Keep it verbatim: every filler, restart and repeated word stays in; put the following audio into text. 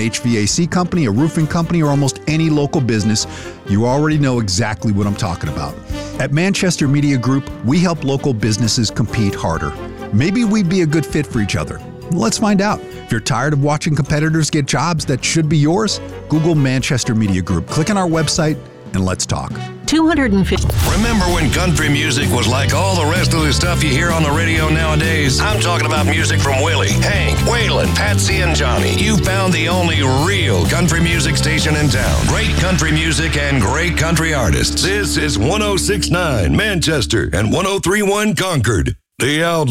H V A C company, a roofing company, or almost any local business, you already know exactly what I'm talking about. At Manchester Media Group, we help local businesses compete harder. Maybe we'd be a good fit for each other. Let's find out. If you're tired of watching competitors get jobs that should be yours, Google Manchester Media Group. Click on our website and let's talk. two hundred fifty Remember when country music was like all the rest of the stuff you hear on the radio nowadays? I'm talking about music from Willie, Hank, Waylon, Patsy, and Johnny. You found the only real country music station in town. Great country music and great country artists. This is one oh six point nine Manchester and one oh three point one Concord. The Outlaw.